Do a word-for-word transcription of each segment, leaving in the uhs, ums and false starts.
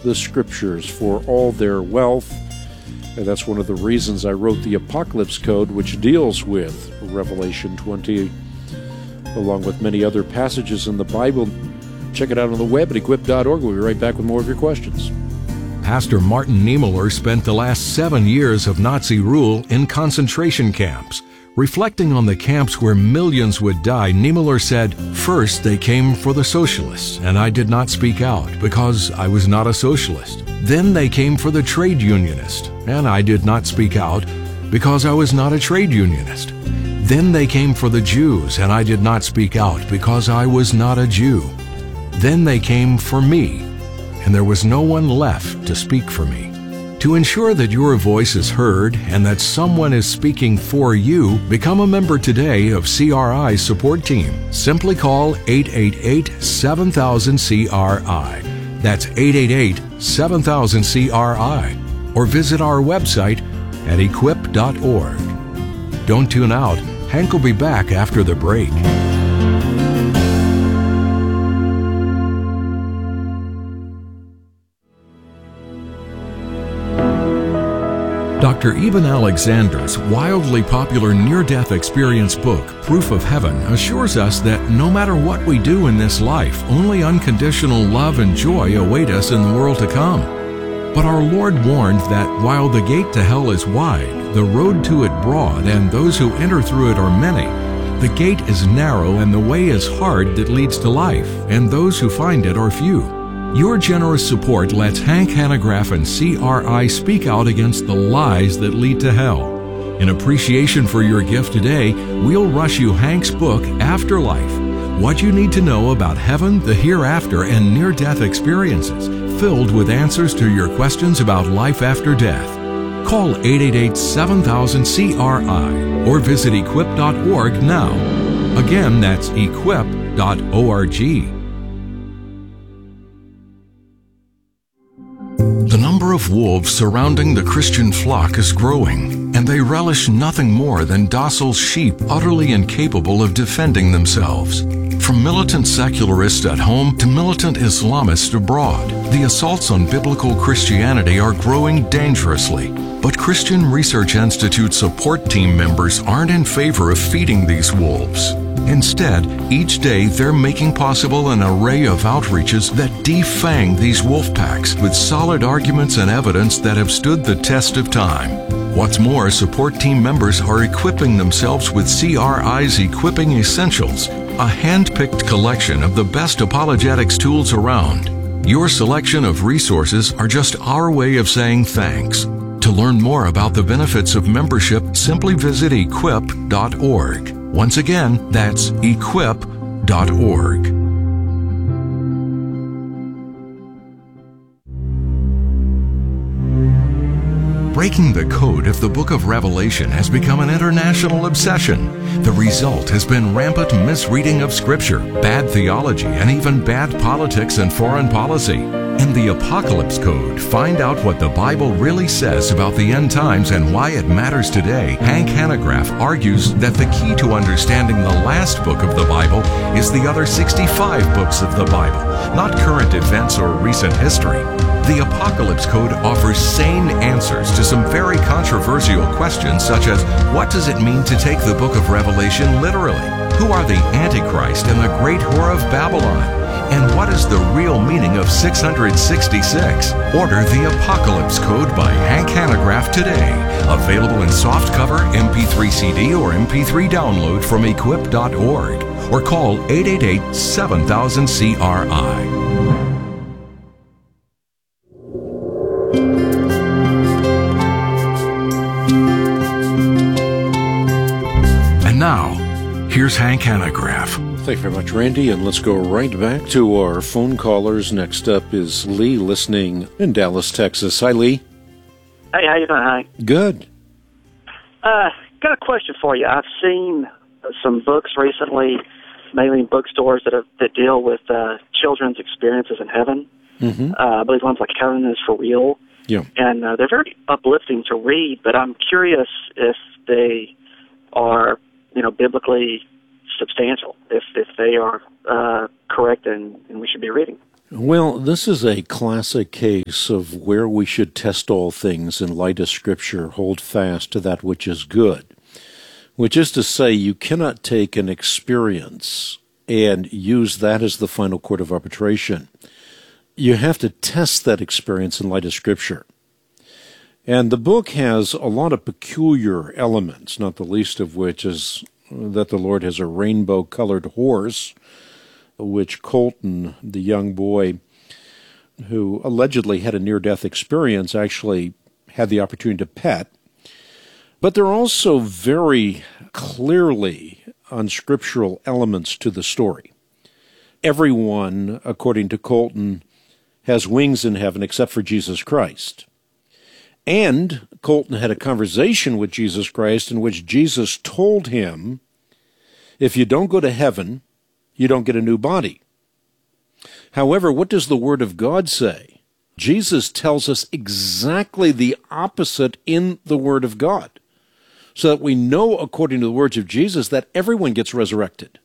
the Scriptures for all their wealth. And that's one of the reasons I wrote the Apocalypse Code, which deals with Revelation twenty, along with many other passages in the Bible. Check it out on the web at equip dot org. We'll be right back with more of your questions. Pastor Martin Niemöller spent the last seven years of Nazi rule in concentration camps. Reflecting on the camps where millions would die, Niemöller said, "First they came for the socialists, and I did not speak out because I was not a socialist. Then they came for the trade unionist, and I did not speak out because I was not a trade unionist. Then they came for the Jews, and I did not speak out because I was not a Jew. Then they came for me, and there was no one left to speak for me." To ensure that your voice is heard and that someone is speaking for you, become a member today of C R I's support team. Simply call eight eight eight, seven thousand, C R I. That's eight eight eight, seven thousand, C R I. Or visit our website at equip dot org. Don't tune out. Hank will be back after the break. Doctor Eben Alexander's wildly popular near-death experience book, Proof of Heaven, assures us that no matter what we do in this life, only unconditional love and joy await us in the world to come. But our Lord warned that while the gate to hell is wide, the road to it broad, and those who enter through it are many, the gate is narrow and the way is hard that leads to life, and those who find it are few. Your generous support lets Hank Hanegraaff and C R I speak out against the lies that lead to hell. In appreciation for your gift today, we'll rush you Hank's book, Afterlife: What You Need to Know About Heaven, the Hereafter, and Near-Death Experiences, filled with answers to your questions about life after death. Call eight eight eight, seven thousand, C R I or visit equip dot org now. Again, that's equip dot org. The number of wolves surrounding the Christian flock is growing, and they relish nothing more than docile sheep utterly incapable of defending themselves. From militant secularists at home to militant Islamists abroad, the assaults on biblical Christianity are growing dangerously. But Christian Research Institute support team members aren't in favor of feeding these wolves. Instead, each day they're making possible an array of outreaches that defang these wolf packs with solid arguments and evidence that have stood the test of time. What's more, support team members are equipping themselves with C R I's Equipping Essentials, a hand-picked collection of the best apologetics tools around. Your selection of resources are just our way of saying thanks. To learn more about the benefits of membership, simply visit equip dot org. Once again, that's equip dot org. Breaking the code of the book of Revelation has become an international obsession. The result has been rampant misreading of Scripture, bad theology, and even bad politics and foreign policy. In the Apocalypse Code, find out what the Bible really says about the end times and why it matters today. Hank Hanegraaff argues that the key to understanding the last book of the Bible is the other sixty-five books of the Bible, not current events or recent history. The Apocalypse Code offers sane answers to some very controversial questions, such as, what does it mean to take the book of Revelation literally? Who are the Antichrist and the great whore of Babylon? And what is the real meaning of six hundred sixty-six? Order the Apocalypse Code by Hank Hanegraaff today. Available in softcover, M P three C D, or M P three download from equip dot org. Or call eight eight eight, seven thousand, C R I. And now, here's Hank Hanegraaff. Thank you very much, Randy, and let's go right back to our phone callers. Next up is Lee, listening in Dallas, Texas. Hi, Lee. Hey, how you doing, Hank? Good. Uh, got a question for you. I've seen some books recently, mainly in bookstores, that have, that deal with uh, children's experiences in heaven. Mm-hmm. Uh, I believe one's like Heaven is for Real. Yeah. And uh, they're very uplifting to read, but I'm curious if they are, you know, biblically substantial, if if they are uh, correct and, and we should be reading. Well, this is a classic case of where we should test all things in light of Scripture, hold fast to that which is good, which is to say you cannot take an experience and use that as the final court of arbitration. You have to test that experience in light of Scripture. And the book has a lot of peculiar elements, not the least of which is that the Lord has a rainbow-colored horse, which Colton, the young boy who allegedly had a near-death experience, actually had the opportunity to pet. But there are also very clearly unscriptural elements to the story. Everyone, according to Colton, has wings in heaven except for Jesus Christ. And Colton had a conversation with Jesus Christ in which Jesus told him, if you don't go to heaven, you don't get a new body. However, what does the Word of God say? Jesus tells us exactly the opposite in the Word of God, so that we know, according to the words of Jesus, that everyone gets resurrected.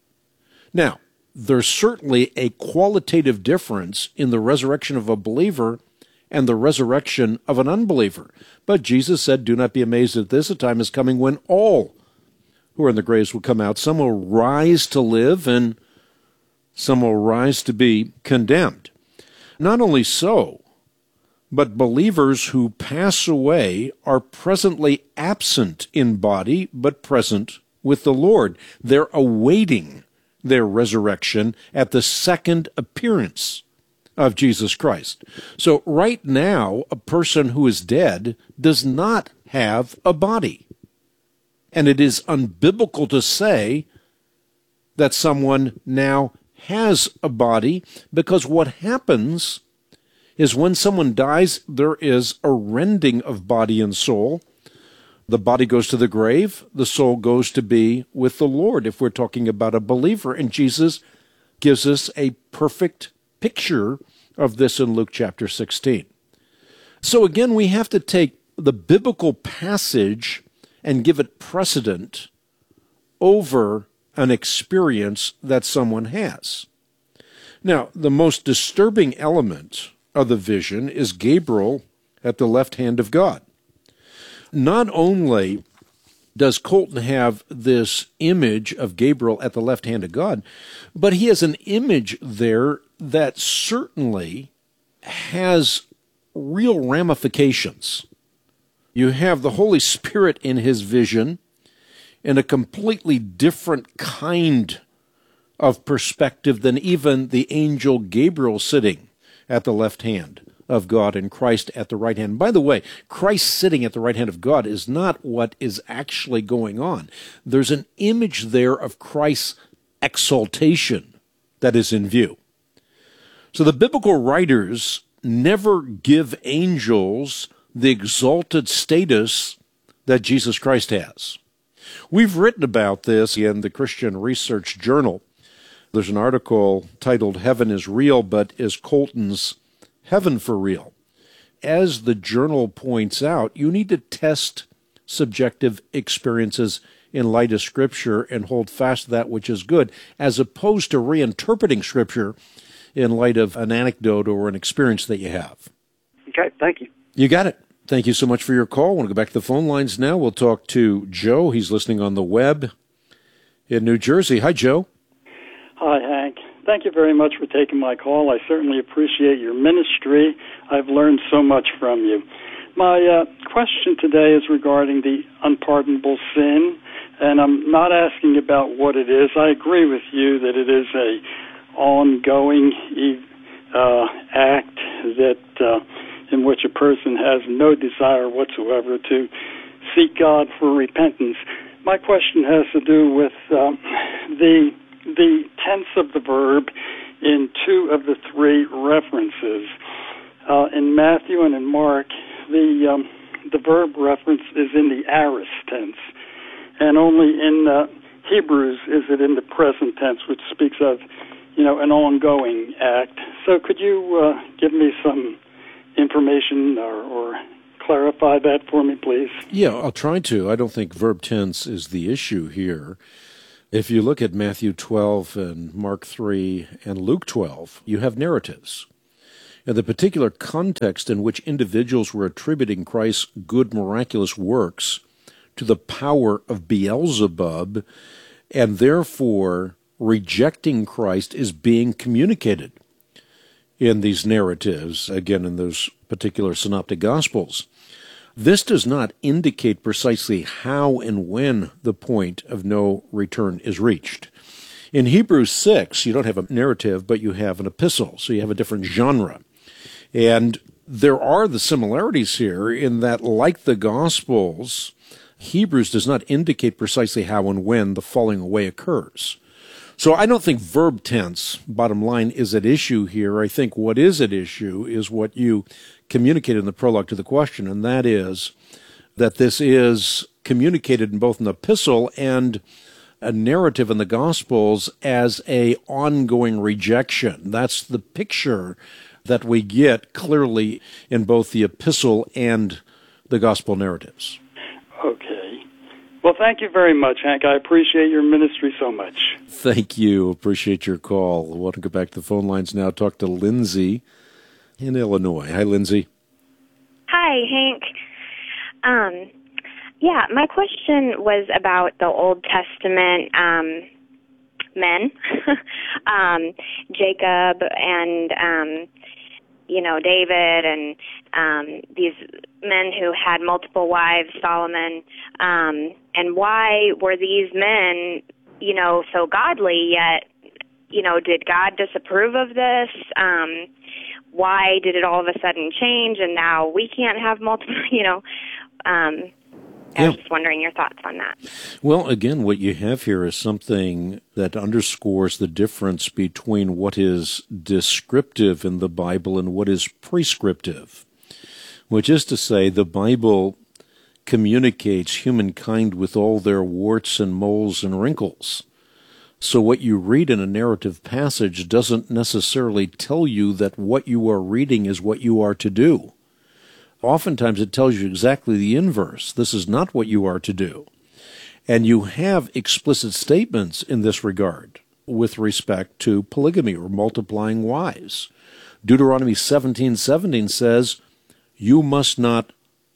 Now, there's certainly a qualitative difference in the resurrection of a believer and the resurrection of an unbeliever. But Jesus said, do not be amazed at this, a time is coming when all who are in the graves will come out. Some will rise to live, and some will rise to be condemned. Not only so, but believers who pass away are presently absent in body, but present with the Lord. They're awaiting their resurrection at the second appearance of Jesus Christ. So right now, a person who is dead does not have a body. And it is unbiblical to say that someone now has a body, because what happens is when someone dies, there is a rending of body and soul. The body goes to the grave, the soul goes to be with the Lord, if we're talking about a believer. And Jesus gives us a perfect picture of this in Luke chapter sixteen. So again, we have to take the biblical passage and give it precedent over an experience that someone has. Now, the most disturbing element of the vision is Gabriel at the left hand of God. Not only does Colton have this image of Gabriel at the left hand of God, but he has an image there that certainly has real ramifications. You have the Holy Spirit in his vision in a completely different kind of perspective than even the angel Gabriel sitting at the left hand of God and Christ at the right hand. By the way, Christ sitting at the right hand of God is not what is actually going on. There's an image there of Christ's exaltation that is in view. So the biblical writers never give angels the exalted status that Jesus Christ has. We've written about this in the Christian Research Journal. There's an article titled Heaven is Real, but is Colton's Heaven for Real? As the journal points out, you need to test subjective experiences in light of Scripture and hold fast to that which is good, as opposed to reinterpreting Scripture in light of an anecdote or an experience that you have. Okay, thank you. You got it. Thank you so much for your call. I want to go back to the phone lines now. We'll talk to Joe. He's listening on the web in New Jersey. Hi, Joe. Hi, Hank. Thank you very much for taking my call. I certainly appreciate your ministry. I've learned so much from you. My uh, question today is regarding the unpardonable sin, and I'm not asking about what it is. I agree with you that it is a ongoing uh, act that uh, in which a person has no desire whatsoever to seek God for repentance. My question has to do with uh, the the tense of the verb in two of the three references. Uh, in Matthew and in Mark, the um, the verb reference is in the aorist tense, and only in uh, Hebrews is it in the present tense, which speaks of, you know, an ongoing act. So could you uh, give me some information or, or clarify that for me, please? Yeah, I'll try to. I don't think verb tense is the issue here. If you look at Matthew twelve and Mark three and Luke twelve, you have narratives. And the particular context in which individuals were attributing Christ's good miraculous works to the power of Beelzebub, and therefore rejecting Christ, is being communicated in these narratives, again in those particular synoptic gospels. This does not indicate precisely how and when the point of no return is reached. In Hebrews six, you don't have a narrative, but you have an epistle, so you have a different genre. And there are the similarities here in that, like the Gospels, Hebrews does not indicate precisely how and when the falling away occurs. So I don't think verb tense, bottom line, is at issue here. I think what is at issue is what you communicated in the prologue to the question, and that is that this is communicated in both an epistle and a narrative in the Gospels as a ongoing rejection. That's the picture that we get clearly in both the epistle and the Gospel narratives. Okay. Well, thank you very much, Hank. I appreciate your ministry so much. Thank you. Appreciate your call. I want to go back to the phone lines now. Talk to Lindsay in Illinois. Hi, Lindsay. Hi, Hank. Um, yeah, my question was about the Old Testament um, men, um, Jacob and, um, you know, David and um, these men who had multiple wives, Solomon, um, and why were these men, you know, so godly, yet, you know, did God disapprove of this? Um, why did it all of a sudden change and now we can't have multiple, you know? Um, I was yeah. just wondering your thoughts on that. Well, again, what you have here is something that underscores the difference between what is descriptive in the Bible and what is prescriptive, which is to say the Bible communicates humankind with all their warts and moles and wrinkles. So what you read in a narrative passage doesn't necessarily tell you that what you are reading is what you are to do. Oftentimes it tells you exactly the inverse. This is not what you are to do. And you have explicit statements in this regard with respect to polygamy or multiplying wives. Deuteronomy seventeen seventeen says, you must not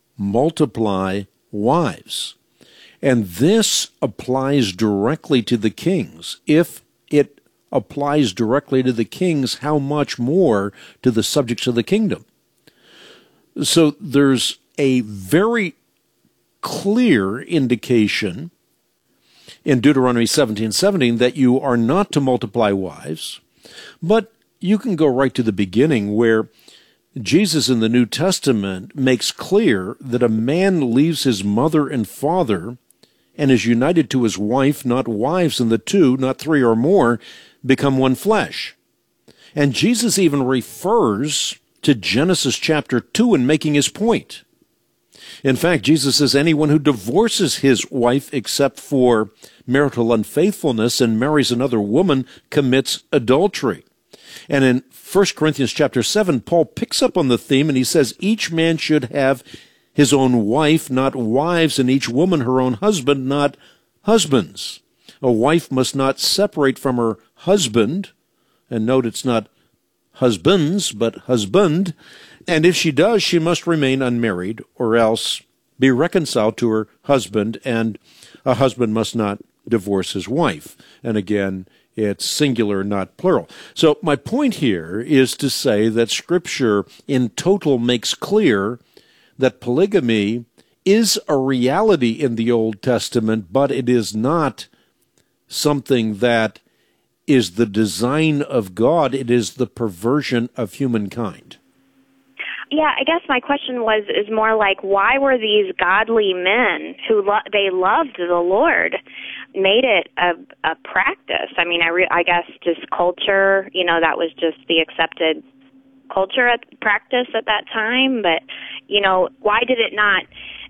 multiply wives. And this applies directly to the kings. If it applies directly to the kings, how much more to the subjects of the kingdom? So there's a very clear indication in Deuteronomy seventeen seventeen that you are not to multiply wives, but you can go right to the beginning where Jesus in the New Testament makes clear that a man leaves his mother and father and is united to his wife, not wives, and the two, not three or more, become one flesh. And Jesus even refers to Genesis chapter two in making his point. In fact, Jesus says anyone who divorces his wife except for marital unfaithfulness and marries another woman commits adultery. And in First Corinthians chapter seven, Paul picks up on the theme and he says each man should have his own wife, not wives, and each woman her own husband, not husbands. A wife must not separate from her husband, and note it's not husbands, but husband, and if she does, she must remain unmarried, or else be reconciled to her husband, and a husband must not divorce his wife. And again, it's singular, not plural. So my point here is to say that Scripture in total makes clear that polygamy is a reality in the Old Testament, but it is not something that is the design of God. It is the perversion of humankind. Yeah, I guess my question was is more like, why were these godly men who lo- they loved the Lord made it a, a practice? I mean, I re- I guess just culture. You know, that was just the accepted culture at practice at that time. But you know, why did it not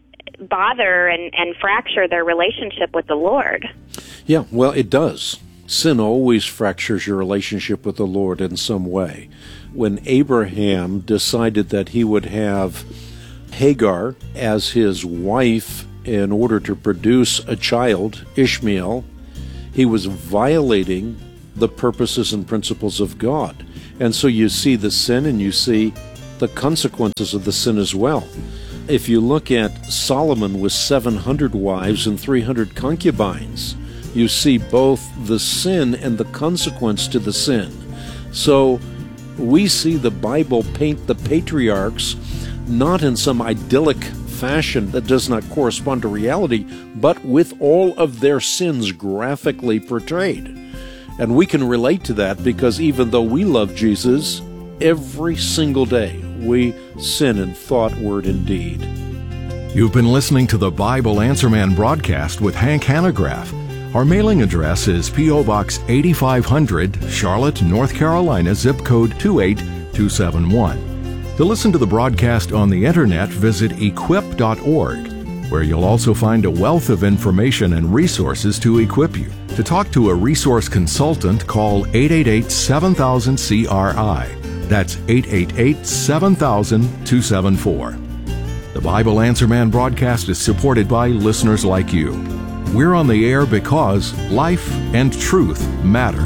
bother and, and fracture their relationship with the Lord? Yeah, well, it does. Sin always fractures your relationship with the Lord in some way. When Abraham decided that he would have Hagar as his wife in order to produce a child, Ishmael, he was violating the purposes and principles of God. And so you see the sin and you see the consequences of the sin as well. If you look at Solomon with seven hundred wives and three hundred concubines, you see both the sin and the consequence to the sin. So we see the Bible paint the patriarchs not in some idyllic fashion that does not correspond to reality, but with all of their sins graphically portrayed. And we can relate to that because even though we love Jesus, every single day we sin in thought, word, and deed. You've been listening to the Bible Answer Man broadcast with Hank Hanegraaff. Our mailing address is P O. Box eighty-five hundred, Charlotte, North Carolina, zip code two eight two seven one. To listen to the broadcast on the internet, visit equip dot org, where you'll also find a wealth of information and resources to equip you. To talk to a resource consultant, call eight eight eight, seven thousand, C R I. That's eight eight eight, seven thousand, two seven four. The Bible Answer Man broadcast is supported by listeners like you. We're on the air because life and truth matter.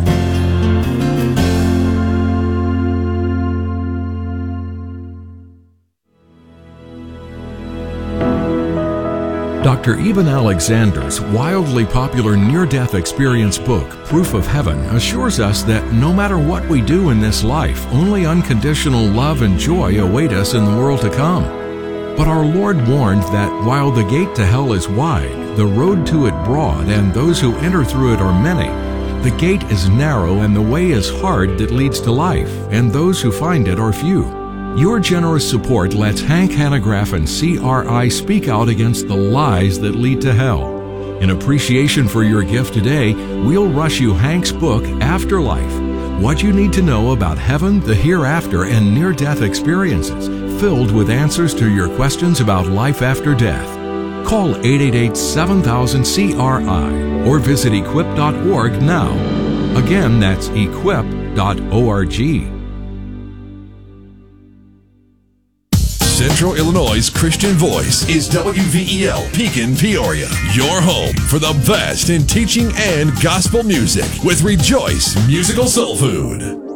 Doctor Eben Alexander's wildly popular near-death experience book, Proof of Heaven, assures us that no matter what we do in this life, only unconditional love and joy await us in the world to come. But our Lord warned that while the gate to hell is wide, the road to it broad, and those who enter through it are many, the gate is narrow and the way is hard that leads to life, and those who find it are few. Your generous support lets Hank Hanegraaff and C R I speak out against the lies that lead to hell. In appreciation for your gift today, we'll rush you Hank's book, Afterlife, What You Need to Know About Heaven, the Hereafter, and Near-Death Experiences, filled with answers to your questions about life after death. Call eight eight eight, seven thousand, C R I or visit equip dot org now. Again, that's equip dot org. Central Illinois' Christian Voice is W V E L Pekin, Peoria, your home for the best in teaching and gospel music with Rejoice Musical Soul Food.